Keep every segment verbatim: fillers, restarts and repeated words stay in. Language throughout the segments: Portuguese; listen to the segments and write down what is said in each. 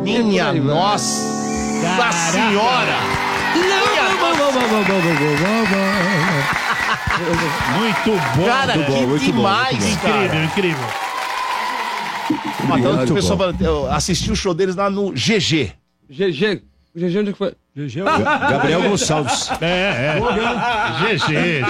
Minha nossa senhora! Muito bom. Cara, muito que bom, muito demais, bom, muito bom. cara. Incrível, incrível. Matando Muito o pessoal, bom. eu assisti o show deles lá no G G. G G. O G G onde que foi? G G Gabriel Gonçalves. É, é. G G, G G.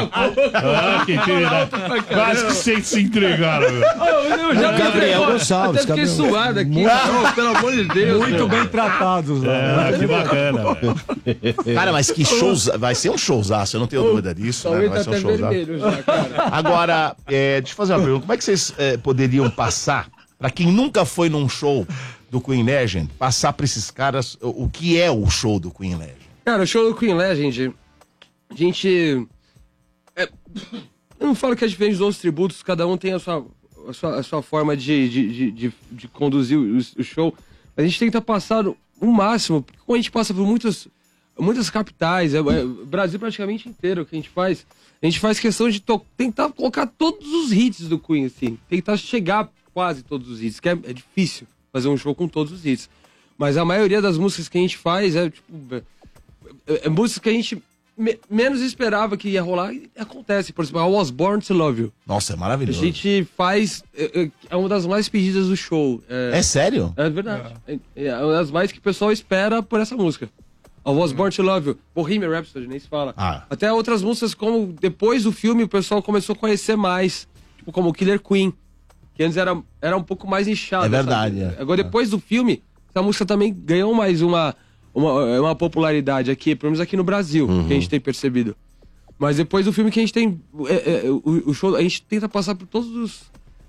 Ah, que tira. Quase que sem se entregaram. Eu já Gabriel Gonçalves. Até fiquei Gabriel. suado aqui. Oh, pelo amor de Deus. Muito meu. bem tratados lá. É, que bacana, velho. Cara, mas que shows, vai ser um showzaço, eu não tenho dúvida disso, né? Talvez Vai tá ser um até showzaço. vermelho já, cara. Agora, é, deixa eu fazer uma pergunta. Como é que vocês é, poderiam passar, pra quem nunca foi num show do Queen Legend, passar pra esses caras o, o que é o show do Queen Legend? Cara, o show do Queen Legend, a gente... é, eu não falo que é diferente dos outros tributos, cada um tem a sua, a sua, a sua forma de, de, de, de, de conduzir o, o show. A gente tenta passar o máximo, porque quando a gente passa por muitas, muitas capitais, é, é, o Brasil praticamente inteiro que a gente faz, a gente faz questão de to- tentar colocar todos os hits do Queen, assim, tentar chegar quase todos os hits, que é, é difícil fazer um show com todos os hits. Mas a maioria das músicas que a gente faz é, tipo, é, é, é músicas que a gente me- menos esperava que ia rolar e acontece. Por exemplo, I Was Born to Love You. Nossa, é A maravilhoso. gente faz... É, é- é uma das mais pedidas do show. É, É sério? é verdade. É. é uma das mais que o pessoal espera por essa música. I Was Born to Love You. Bohemian Rhapsody, nem se fala. Ah. Até outras músicas como depois do filme o pessoal começou a conhecer mais. Tipo como Killer Queen. Que antes era, era um pouco mais inchado. É verdade, sabe? é. Agora depois do filme, essa música também ganhou mais uma, uma, uma popularidade aqui, pelo menos aqui no Brasil, que a gente tem percebido. Mas depois do filme que a gente tem... é, é, o, o show, a gente tenta passar por todos os...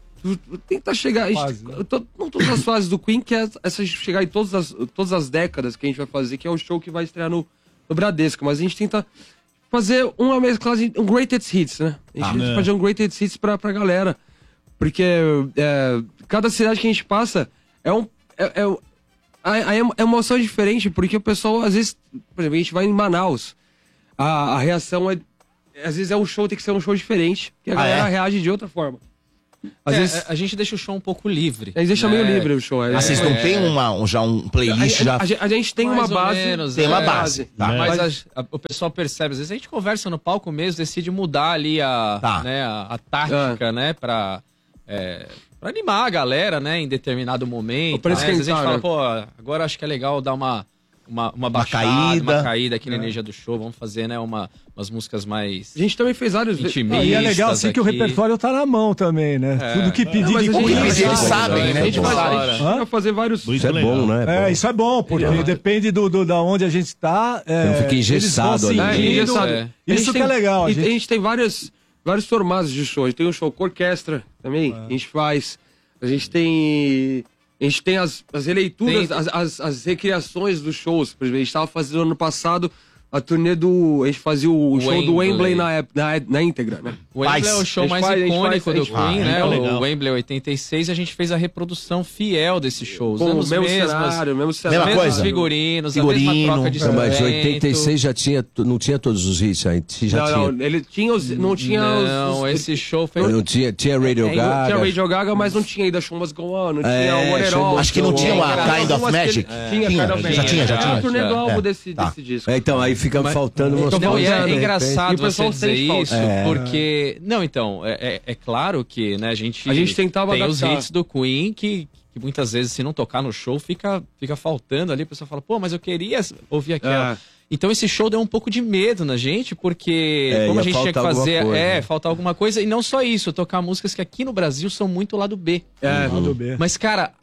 Tenta chegar... A gente, Fase, né? to- não todas as fases do Queen, que é essa chegar em todas as, todas as décadas que a gente vai fazer, que é o show que vai estrear no, no Bradesco. Mas a gente tenta fazer uma mesclagem, um Greatest Hits, né? A gente Ah, tenta né? fazer um Greatest Hits pra, pra galera. Porque é, cada cidade que a gente passa é um... É, é, a, a emo- a emoção é diferente, porque o pessoal, às vezes... Por exemplo, a gente vai em Manaus, a, a reação é... Às vezes é um show, tem que ser um show diferente, que a Ah, galera é? reage de outra forma. Às É, vezes... a gente deixa o show um pouco livre. A gente deixa né? meio livre o show. É, Ah, vocês não É. têm uma, um- já um a, playlist já... a- a gente- a gente tem Mais uma ou base. menos, Tem uma é. base. Tá. Mas Mas- a- a- o pessoal percebe, às vezes a gente conversa no palco mesmo, decide mudar ali a, Tá. né, a, a tática, né, pra, é, pra animar a galera, né, em determinado momento. Pra Né? Às vezes a gente fala, esquentar, pô, agora acho que é legal dar uma, uma, uma baixada, caída. uma caída aqui na energia do show, vamos fazer, né, uma, umas músicas mais A gente também fez vários... intimistas. E é legal assim que o aqui. repertório tá na mão também, né? É. Tudo que pedir mas de a gente- coisa. Eles, eles sabem, né? A gente pô? faz, a Hora. gente vai fazer vários... Muito Isso é legal. bom, né? É, bom. isso é bom, porque depende do, do, da onde a gente tá. É, Não fica engessado eles vão ali. É, sentindo. engessado. É. A gente Isso que tem- é legal. A e gente... A gente tem vários, vários formatos de show. A gente tem um show com orquestra também, que a gente faz. A gente tem. A gente tem as, as releituras, Tem- as, as, as recriações dos shows. Por exemplo, a gente estava fazendo ano passado a turnê do. A gente fazia o, show do Wembley Wembley. na, ép- na, na íntegra, né? O Wembley Faz. é o show A gente mais faz- a gente icônico faz- a do gente Queen, faz. né? Ah, O legal. Wembley oitenta e seis, a gente fez a reprodução fiel desse show. Com o Usando os mesmo mesmos, cenário, o mesmo Mesma cenário. mesmos coisa? figurinos, Figurino. a mesma troca de Não, mas instrumento. oitenta e seis já tinha, não tinha todos os hits, aí já Não, tinha. não, ele tinha os. Não tinha os- Não, os. esse show foi... Não tinha, tinha Radio É, Gaga. Tinha Radio Gaga, mas não tinha ainda Show Must Go On, não É, tinha o One and Show All. Must Acho que não Go tinha On. uma Era Kind of algumas que ele- Magic? Tinha, Tinha, Kind of já Magic. tinha, já Era tinha. a turnê do É, álbum é, desse, tá. desse disco. É, então, aí fica Mas- faltando umas Então, Não, e é, faltando, é de engraçado E o você pessoal dizer sente falta. isso, É. porque... Não, então, é, é- é claro que né, a gente, A gente tentava tem os adaptar. hits do Queen que, que muitas vezes, se não tocar no show, fica, fica faltando ali. A pessoa fala, pô, mas eu queria ouvir aquela. É. Então esse show deu um pouco de medo na gente, porque É, como a ia gente tinha que faltar alguma fazer, coisa, é, né? faltar alguma coisa. E não só isso, tocar músicas que aqui no Brasil são muito lado B. É, Lado B. Mas, cara,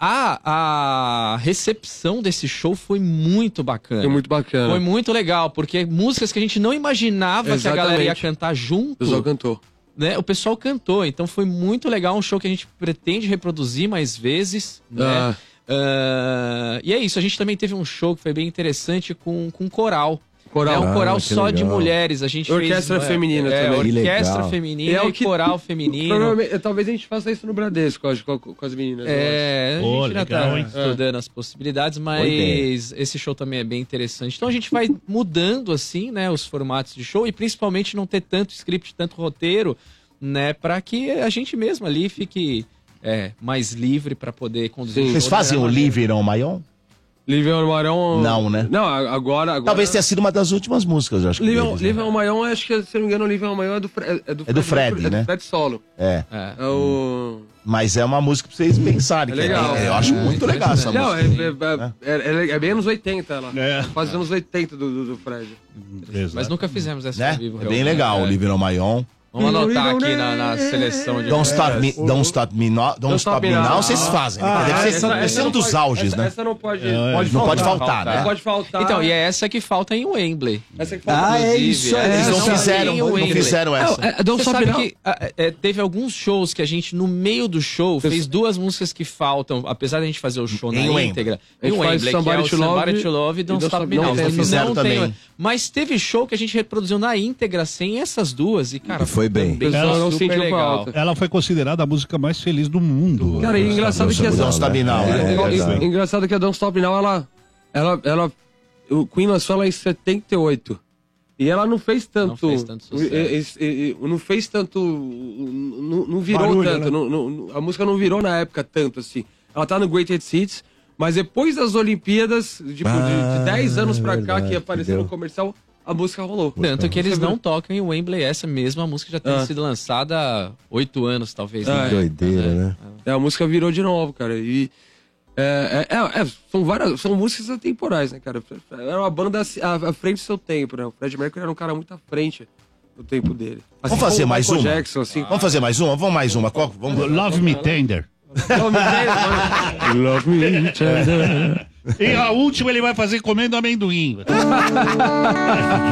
a, a recepção desse show foi muito bacana. foi muito bacana. Foi muito legal, porque músicas que a gente não imaginava que a galera ia Exatamente. cantar junto, O pessoal cantou. né? O pessoal cantou. Então foi muito legal, um show que a gente pretende reproduzir mais vezes, né? Ah. Ah, e é isso, a gente também teve um show que foi bem interessante com, com coral. Coral. É um Ah, coral que só de legal. mulheres. A gente Orquestra fez, feminina é, também. Que Orquestra legal. feminina E é o e que- coral feminino. Provavelmente, talvez a gente faça isso no Bradesco, acho, com, com as meninas. eu É, a Pô, gente ainda legal, tá hein? estudando as possibilidades, Boa mas esse show também é bem interessante. Então a gente vai mudando, assim, né, os formatos de show e principalmente não ter tanto script, tanto roteiro, né, para que a gente mesmo ali fique é, mais livre para poder conduzir Sim. o show Vocês da fazem o melhor Live Irão Maion? Live on My Own... Não, né? Não, agora... agora... Talvez tenha sido uma das últimas músicas, eu acho. Live on, deles, né? Live on My Own, acho que, se não me engano, Live on My Own é do, Fre é do É do Fred, é do né? Fred Solo. É. É. É o... Mas é uma música pra vocês pensarem. É que legal. É, eu acho muito legal essa Não, música. é, é, é, é, é bem anos oitenta ela. É. Quase anos oitenta do, do, do Fred. Mas nunca fizemos essa Né? ao vivo. É bem realmente. legal, É. o Live on My Own. Vamos anotar aqui na, na seleção de... Don't Stop Me, Don't Stop Me, no, Don't Stop Me Now, vocês fazem. né? Ah, Deve ser, essa- deve ser um dos auges, essa, né? Essa não pode, pode Não pode faltar, faltar. né? não pode faltar. Então, e é essa que falta em Wembley. Essa que falta. Ah, é Inclusive, isso aí. Eles não essa fizeram, tem o não Wembley. fizeram essa. É, é, Don't Você Stop sabe Now. que ah, é, teve alguns shows que a gente, no meio do show, fez duas músicas que faltam, apesar da gente fazer o show Em na Wembley. íntegra. A Em gente faz Wembley, que é Somebody o to Love Somebody to Love e Don't Stop Me não Now. tem Não fizeram também. tem- Mas teve show que a gente reproduziu na íntegra, sem essas duas, e cara... E foi bem. também O pessoal não super sentiu legal. falta. Ela foi considerada a música mais feliz do mundo. Cara, e engraçado que essa... Don't Stop Me Now, É, né? é É, verdade. é, engraçado que a Don't Stop Now, ela, ela, ela, o Queen lançou ela em setenta e oito. E ela não fez tanto. Não fez tanto sucesso. e- e- e- Não fez tanto. Não, não virou Barulho, tanto. né? não- não- a música não virou na época tanto assim. Ela tá no Greatest Hits, mas depois das Olimpíadas, tipo, Ah, de, de dez anos pra cá, verdade, que apareceu deu. no comercial, a música rolou. Tanto que eles não tocam em Wembley, essa mesma música já tem Ah. sido lançada há oito anos, talvez. Ah, né? é. Doideira, né? É, a música virou de novo, cara. E. É, é, é, é, são várias. São músicas atemporais, né, cara? Era uma banda à, à frente do seu tempo, né? O Fred Mercury era um cara muito à frente do tempo dele. Assim Vamos fazer como o mais Michael uma? Jackson, assim. Vamos fazer mais uma? Vamos mais uma. Qual? Vamos... Love Me Tender. Love me, E a última ele vai fazer comendo amendoim.